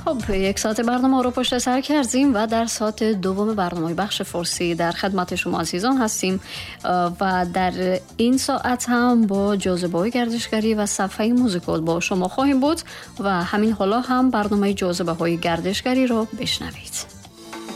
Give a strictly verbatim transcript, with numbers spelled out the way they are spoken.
خب یک ساعت برنامه رو پشت سر کردیم و در ساعت دوم برنامه بخش فارسی در خدمت شما عزیزان هستیم و در این ساعت هم با جاذبه‌های گردشگری و صفحه موزیکال با شما خواهیم بود و همین حالا هم برنامه جاذبه‌های گردشگری رو بشنوید.